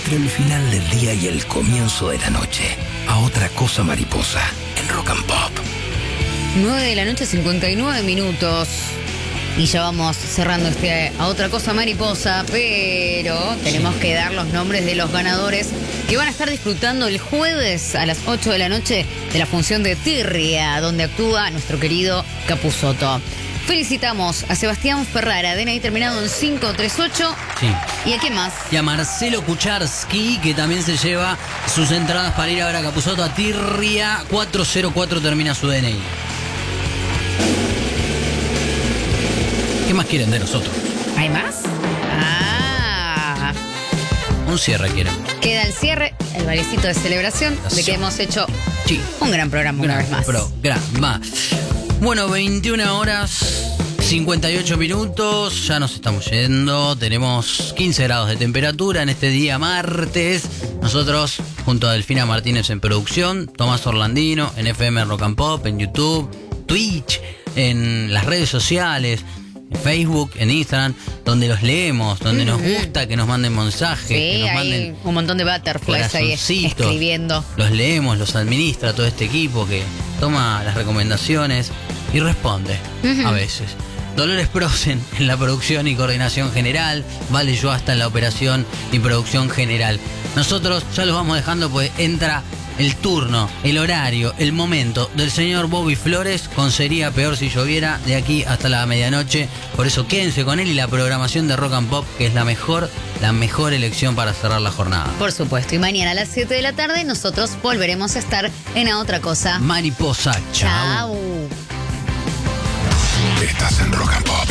Entre el final del día y el comienzo de la noche, a otra cosa mariposa, en Rock and Pop. 9 de la noche, 59 minutos. Y ya vamos cerrando a otra cosa mariposa, pero tenemos que dar los nombres de los ganadores que van a estar disfrutando el jueves a las 8 de la noche de la función de Tirria, donde actúa nuestro querido Capusotto. Felicitamos a Sebastián Ferrara, DNI terminado en 538. Sí. ¿Y a qué más? Y a Marcelo Kucharski, que también se lleva sus entradas para ir a ver a Capusotto a Tirria. 404 termina su DNI. ¿Qué más quieren de nosotros? ¿Hay más? Ah. Un cierre quieren. Queda el cierre, el bailecito de celebración de que hemos hecho un gran programa una vez más. Programa. Bueno, 21 horas 58 minutos, ya nos estamos yendo, tenemos 15 grados de temperatura en este día martes. Nosotros, junto a Delfina Martínez en producción, Tomás Orlandino en FM Rock and Pop, en YouTube, Twitch, en las redes sociales, en Facebook, en Instagram, donde los leemos, donde nos gusta que nos manden mensajes, que nos manden un montón de butterflies ahí escribiendo. Los leemos, los administra todo este equipo que toma las recomendaciones y responde a veces. Dolores Prosen en la producción y coordinación general, Vale Yoasta en la operación y producción general. Nosotros ya los vamos dejando, pues entra el turno, el horario, el momento del señor Bobby Flores con Sería Peor Si Lloviera de aquí hasta la medianoche. Por eso quédense con él y la programación de Rock and Pop, que es la mejor elección para cerrar la jornada. Por supuesto, y mañana a las 7 de la tarde nosotros volveremos a estar en A Otra Cosa Mariposa. Chao. Estás en Rock and Pop.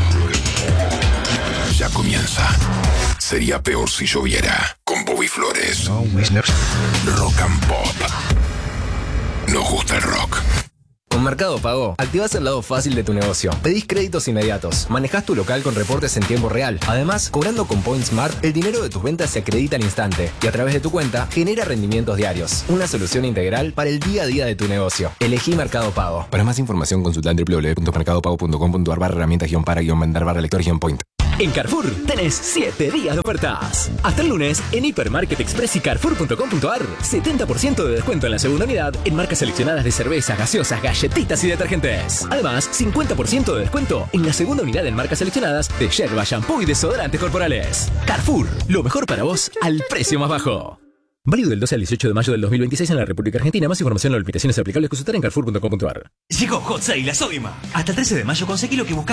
Ya comienza. Sería peor si lloviera. Con Bobby Flores. Rock and Pop. Nos gusta el rock. Con Mercado Pago, activás el lado fácil de tu negocio. Pedís créditos inmediatos. Manejás tu local con reportes en tiempo real. Además, cobrando con Point Smart, el dinero de tus ventas se acredita al instante. Y a través de tu cuenta, genera rendimientos diarios. Una solución integral para el día a día de tu negocio. Elegí Mercado Pago. Para más información, consulta en www.mercadopago.com.ar/herramientas-vender-lector-point. En Carrefour tenés 7 días de ofertas. Hasta el lunes, en Hipermarket Express y Carrefour.com.ar, 70% de descuento en la segunda unidad en marcas seleccionadas de cervezas, gaseosas, galletitas y detergentes. Además, 50% de descuento en la segunda unidad en marcas seleccionadas de yerba, shampoo y desodorantes corporales. Carrefour, lo mejor para vos al precio más bajo. Válido del 12 al 18 de mayo del 2026 en la República Argentina. Más información o limitaciones aplicables consultar en Carrefour.com.ar. Llegó Hot Sale a Sodimac. Hasta el 13 de mayo conseguí lo que buscas